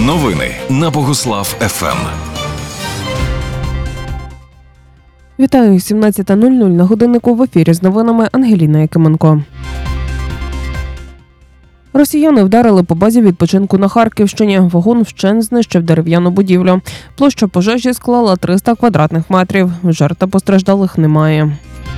Новини на Богуслав ФМ. Вітаю, 17:00 на годиннику, в ефірі з новинами Ангеліна Якименко. Росіяни вдарили по базі відпочинку на Харківщині. Вогонь вщент знищив дерев'яну будівлю. Площа пожежі склала 300 квадратних метрів. Жертв та постраждалих немає.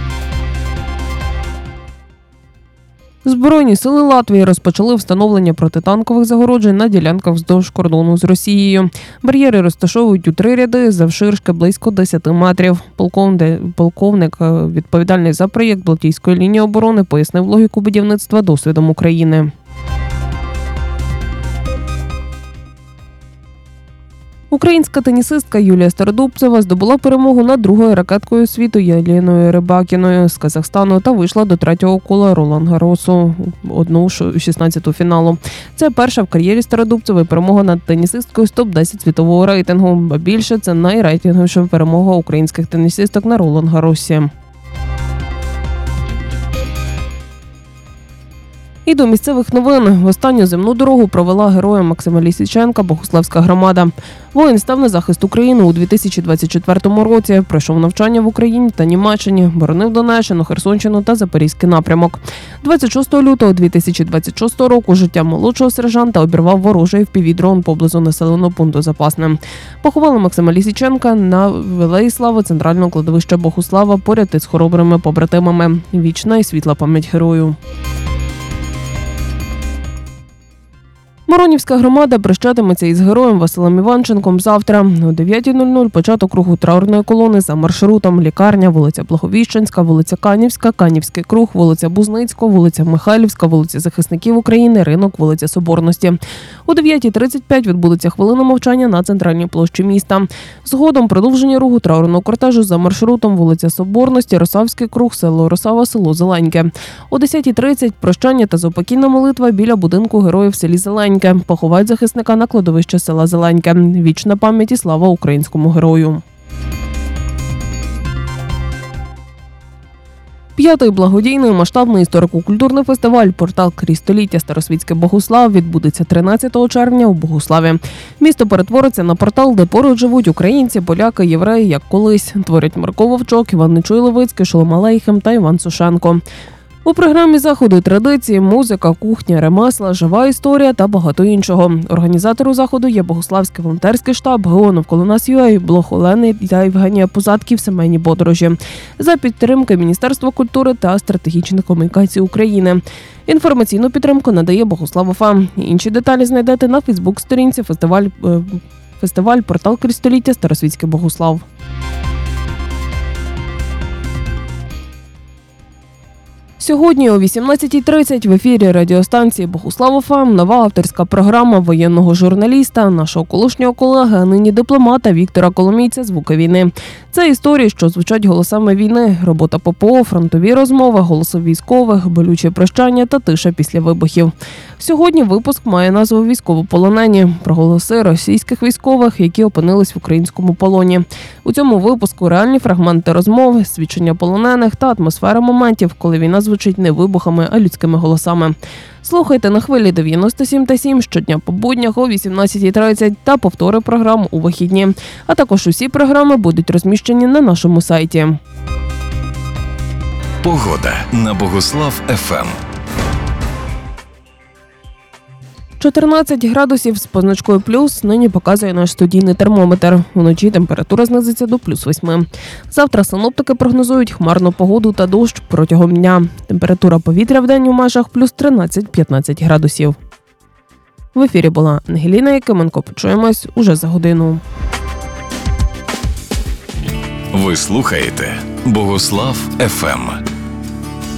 Збройні сили Латвії розпочали встановлення протитанкових загороджень на ділянках вздовж кордону з Росією. Бар'єри розташовують у 3 ряди, завширшки близько 10 метрів. Полковник, відповідальний за проєкт Балтійської лінії оборони, пояснив логіку будівництва досвідом України. Українська тенісистка Юлія Стародубцева здобула перемогу над другою ракеткою світу Єліною Рибакіною з Казахстану та вийшла до 3-го кола Ролан-Гарросу, 1/16 фіналу. Це перша в кар'єрі Стародубцевої перемога над тенісисткою з топ-10 світового рейтингу. Ба більше, це найрейтинговіша перемога українських тенісисток на Ролан-Гарросі. І до місцевих новин. В останню земну дорогу провела героя Максима Лісіченка Богуславська громада. Воїн став на захист України у 2024 році, пройшов навчання в Україні та Німеччині, боронив Донеччину, Херсонщину та Запорізький напрямок. 26 лютого 2026 року життя молодшого сержанта обірвав ворожий FPV-дрон поблизу населеного пункту Запасне. Поховали Максима Лісіченка на Алеї Слави центрального кладовища Богуслава поряд із хоробрими побратимами. Вічна і світла пам'ять герою. Миронівська громада прощатиметься із героєм Василем Іванченком завтра. О 9:00 початок руху траурної колони за маршрутом: лікарня, вулиця Благовіщенська, вулиця Канівська, Канівський круг, вулиця Бузницького, вулиця Михайлівська, вулиця Захисників України, ринок, вулиця Соборності. О 9:35 відбудеться хвилина мовчання на центральній площі міста. Згодом продовження руху траурного кортежу за маршрутом вулиця Соборності, Росавський круг, село Росава, село Зеленьке. О 10:30 прощання та заупокійна молитва біля будинку героїв в селі Зеленьке. Поховають захисника на кладовище села Зеленьке. Вічна пам'ять і слава українському герою. 5-й благодійний масштабний історико-культурний фестиваль «Портал крізь століття. Старосвітське Богуслав» відбудеться 13 червня у Богуславі. Місто перетвориться на портал, де поруч живуть українці, поляки, євреї, як колись. Творять Марко Вовчок, Іван Нечуй Левицький, Шолом Алейхем та Іван Сушенко. У програмі заходу традиції, музика, кухня, ремесла, жива історія та багато іншого. Організатором заходу є Богуславський волонтерський штаб, ГО «Навколо нас.ua», блог Олени та Євгенія Позатків «Сімейні подорожі» за підтримки Міністерства культури та стратегічних комунікацій України. Інформаційну підтримку надає Богуслав ФМ. Інші деталі знайдете на фейсбук-сторінці фестиваль «Портал крізь століття. Старосвітське Богуслав». Сьогодні о 18:30 в ефірі радіостанції Богуслав ФМ нова авторська програма воєнного журналіста, нашого колишнього колеги, а нині дипломата Віктора Коломійця «Звуки війни». Це історії, що звучать голосами війни, робота ППО, фронтові розмови, голоси військових, болючі прощання та тиша після вибухів. Сьогодні випуск має назву «Військовополонені» – про голоси російських військових, які опинились в українському полоні. У цьому випуску реальні фрагменти розмов, свідчення полонених та атмосфера моментів, коли війна звучить не вибухами, а людськими голосами. Слухайте на хвилі 97,7 щодня по буднях о 18:30 та повтори програм у вихідні. А також усі програми будуть розміщені на нашому сайті. Погода на Богуслав ФМ. 14 градусів з позначкою плюс нині показує наш студійний термометр. Вночі температура знизиться до +8. Завтра синоптики прогнозують хмарну погоду та дощ протягом дня. Температура повітря вдень у межах плюс 13-15 градусів. В ефірі була Ангеліна Якименко. Почуємось уже за годину. Ви слухаєте Богуслав ФМ.